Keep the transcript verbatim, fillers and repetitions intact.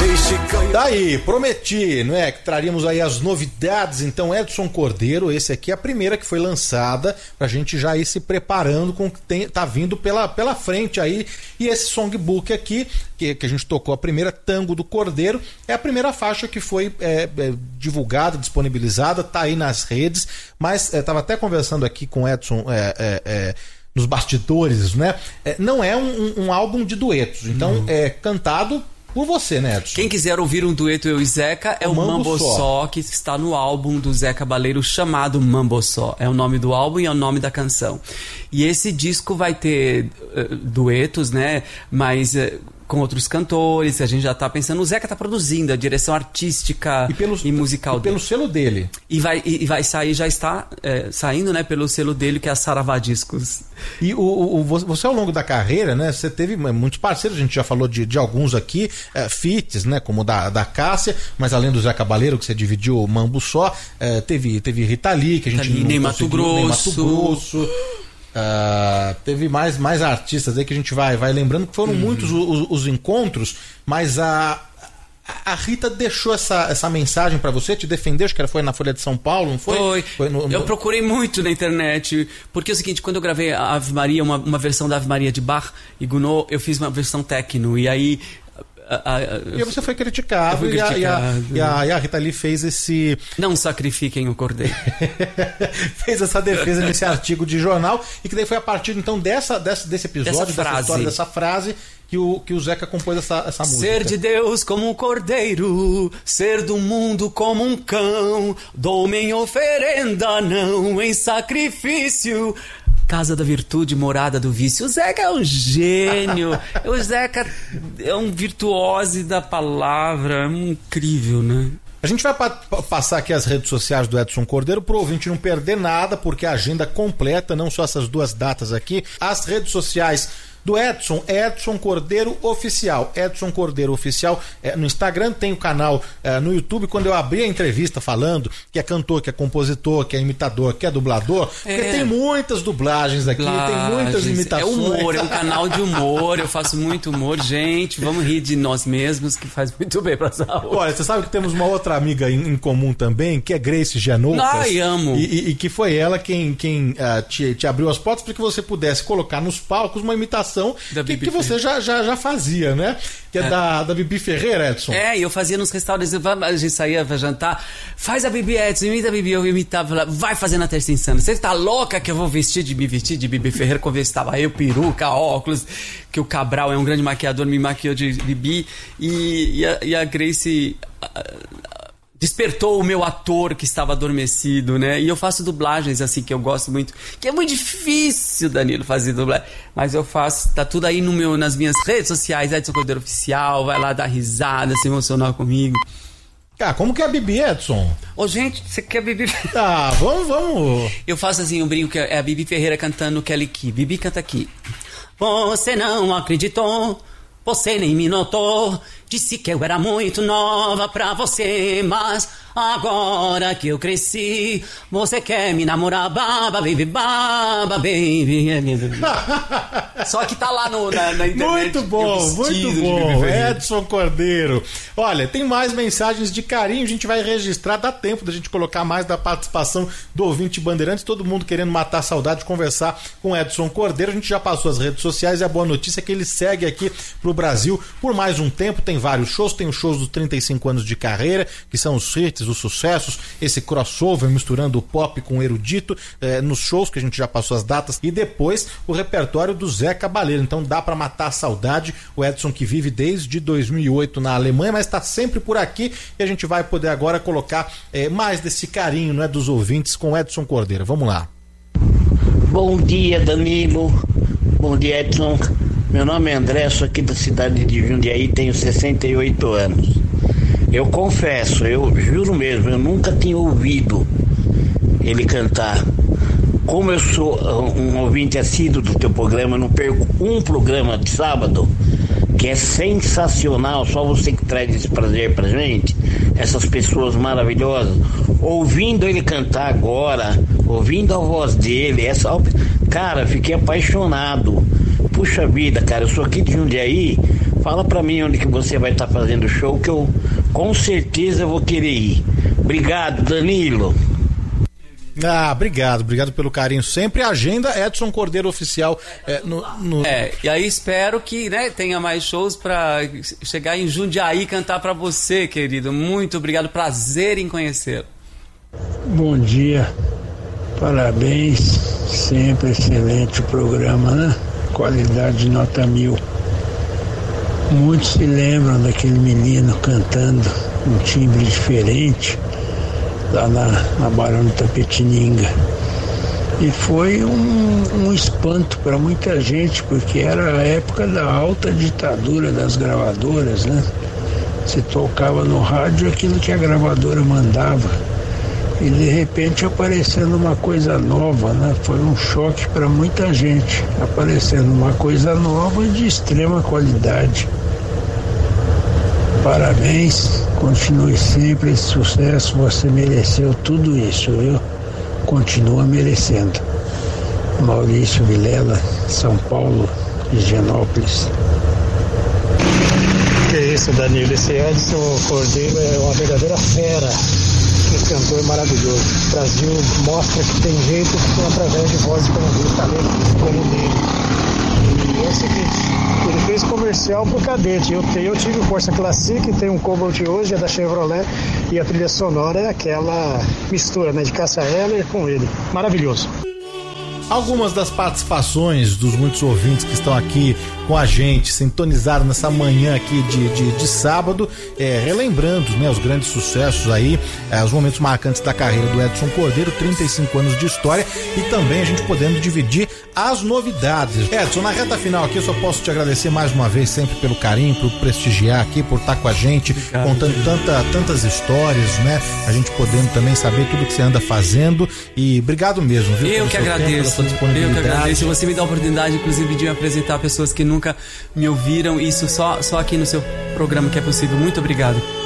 Daí, prometi, não é? Que traríamos aí as novidades. Então, Edson Cordeiro, esse aqui é a primeira que foi lançada pra gente já ir se preparando com o que tem, tá vindo pela, pela frente aí. E esse songbook aqui, que, que a gente tocou a primeira, Tango do Cordeiro, é a primeira faixa que foi é, é, divulgada, disponibilizada, tá aí nas redes, mas é, tava até conversando aqui com o Edson é, é, é, nos bastidores, né? É, não é um, um álbum de duetos, então uhum. é cantado por você, né, Edson? Quem quiser ouvir um dueto eu e Zeca é o, o Mambo, Mambo Só. Só, que está no álbum do Zé Cabaleiro chamado Mambo Só. É o nome do álbum e é o nome da canção. E esse disco vai ter uh, duetos, né, mas... Uh, com outros cantores, a gente já tá pensando, o Zeca tá produzindo a direção artística e, pelo, e musical e dele. Pelo selo dele. E vai, e, e vai sair, já está é, saindo, né, pelo selo dele, que é a Saravá Discos. E o, o, você, ao longo da carreira, né, você teve muitos parceiros, a gente já falou de, de alguns aqui, é, feats, né, como da, da Cássia, mas além do Zé Cabaleiro, que você dividiu o Mambo Só, é, teve, teve Rita Lee, que a gente não nem Mato Grosso. Nem Mato Grosso. Uh, teve mais, mais artistas aí que a gente vai, vai lembrando que foram uhum. muitos os, os encontros, mas a, a Rita deixou essa, essa mensagem pra você, te defendeu, acho que foi na Folha de São Paulo, não foi? Foi, foi no, no... eu procurei muito na internet, porque é o seguinte, quando eu gravei a Ave Maria, uma, uma versão da Ave Maria de Bach e Gounod, eu fiz uma versão techno, e aí... A, a, e aí você foi criticado, fui criticado. E, a, e, a, e a Rita Lee fez esse... Não sacrifiquem o cordeiro. Fez essa defesa nesse artigo de jornal, e que daí foi a partir então dessa, dessa, desse episódio, dessa, dessa história, dessa frase, que o, que o Zeca compôs essa, essa música. Ser de Deus como um cordeiro, ser do mundo como um cão, dou-me em oferenda, não em sacrifício. Casa da virtude, morada do vício. O Zeca é um gênio. O Zeca é um virtuose da palavra. É incrível, né? A gente vai pa- passar aqui as redes sociais do Edson Cordeiro pro ouvinte não perder nada, porque a agenda completa, não só essas duas datas aqui. As redes sociais do Edson, Edson Cordeiro Oficial. Edson Cordeiro Oficial é, no Instagram, tem o canal é, no YouTube. Quando eu abri a entrevista falando que é cantor, que é compositor, que é imitador, que é dublador, é. porque tem muitas dublagens aqui, dublagens, tem muitas imitações. É humor, é um canal de humor, eu faço muito humor. Gente, vamos rir de nós mesmos, que faz muito bem pra saúde. Olha, você sabe que temos uma outra amiga em, em comum também, que é Grace Gianoukas. Ai, amo. E, e, e que foi ela quem, quem uh, te, te abriu as portas para que você pudesse colocar nos palcos uma imitação Que, que você já, já, já fazia, né? Que é, é. Da, da Bibi Ferreira, Edson. É, e eu fazia nos restaurantes, a gente saía pra jantar, faz a Bibi, Edson, imita a Bibi, eu imitava, vai fazer na Terça Insana. Você tá louca que eu vou vestir de me vestir de Bibi Ferreira, quando eu estava eu, peruca, óculos, que o Cabral é um grande maquiador, me maquiou de Bibi, e, e, a, e a Grace... A, despertou o meu ator que estava adormecido, né? E eu faço dublagens, assim, que eu gosto muito. Que é muito difícil, Danilo, fazer dublagem. Mas eu faço, tá tudo aí no meu, nas minhas redes sociais, Edson Cordeiro Oficial, vai lá dar risada, se emocionar comigo. Ah, como que é a Bibi, Edson? Ô, gente, você quer Bibi? Ah, vamos, vamos. Eu faço assim, um brinco, que é a Bibi Ferreira cantando Kelly Key. Bibi canta aqui. Você não acreditou, você nem me notou. Disse que eu era muito nova pra você, mas agora que eu cresci, você quer me namorar, baba, baby, baba, baby. Só que tá lá no, na, na internet. Muito bom, muito bom. Edson Cordeiro. Olha, tem mais mensagens de carinho, a gente vai registrar, dá tempo da gente colocar mais da participação do ouvinte Bandeirantes, todo mundo querendo matar a saudade, conversar com Edson Cordeiro. A gente já passou as redes sociais e a boa notícia é que ele segue aqui pro Brasil por mais um tempo, tem vários shows, tem os shows dos trinta e cinco anos de carreira, que são os hits, os sucessos, esse crossover misturando o pop com o erudito, eh, nos shows que a gente já passou as datas, e depois o repertório do Zé Cabaleiro. Então dá pra matar a saudade, o Edson que vive desde dois mil e oito na Alemanha, mas tá sempre por aqui, e a gente vai poder agora colocar eh, mais desse carinho, né, dos ouvintes com Edson Cordeiro. Vamos lá. Bom dia, Danilo. Bom dia, Edson. Meu nome é André, sou aqui da cidade de Jundiaí, tenho sessenta e oito anos. Eu confesso, eu juro mesmo, eu nunca tinha ouvido ele cantar. Como eu sou um ouvinte assíduo do teu programa, eu não perco um programa de sábado, que é sensacional, só você que traz esse prazer pra gente, essas pessoas maravilhosas. Ouvindo ele cantar agora, ouvindo a voz dele, essa, cara, fiquei apaixonado. Puxa vida, cara, eu sou aqui de Jundiaí, Fala pra mim onde que você vai estar fazendo o show, que eu com certeza vou querer ir. Obrigado, Danilo. Ah, obrigado, obrigado pelo carinho sempre. Agenda Edson Cordeiro Oficial é, no, no... é, e aí espero que, né, tenha mais shows pra chegar em Jundiaí e cantar pra você, querido. Muito obrigado, prazer em conhecê-lo. Bom dia, parabéns, sempre excelente o programa, né? Qualidade nota mil. Muitos se lembram daquele menino cantando um timbre diferente lá na, na Barão de Tapetininga. E foi um, um espanto para muita gente, porque era a época da alta ditadura das gravadoras, né? Você tocava no rádio aquilo que a gravadora mandava. E de repente aparecendo uma coisa nova, né? Foi um choque para muita gente. Aparecendo uma coisa nova de extrema qualidade. Parabéns, continue sempre esse sucesso, você mereceu tudo isso, viu? Continua merecendo. Maurício Vilela, São Paulo, Higienópolis. Que isso, Danilo, esse Edson Cordeiro é uma verdadeira fera. Que cantor maravilhoso. O Brasil mostra que tem jeito através de vozes como dele, talento como o dele. E é o seguinte, ele fez comercial pro Cadete. Eu, eu tive o Corsa Classic, tem um Cobalt hoje, é da Chevrolet, e a trilha sonora é aquela mistura, né, de Cássia Eller com ele. Maravilhoso. Algumas das participações dos muitos ouvintes que estão aqui com a gente, sintonizados nessa manhã aqui de, de, de sábado, é, relembrando, né, os grandes sucessos aí, é, os momentos marcantes da carreira do Edson Cordeiro, trinta e cinco anos de história, e também a gente podendo dividir as novidades. Edson, na reta final aqui eu só posso te agradecer mais uma vez sempre pelo carinho, por prestigiar aqui, por estar com a gente, obrigado, contando tanta, tantas histórias, né, a gente podendo também saber tudo que você anda fazendo, e obrigado mesmo, viu? Eu que agradeço. Eu que agradeço. Você me dá a oportunidade, inclusive, de me apresentar pessoas que nunca me ouviram. Isso só, só aqui no seu programa que é possível. Muito obrigado.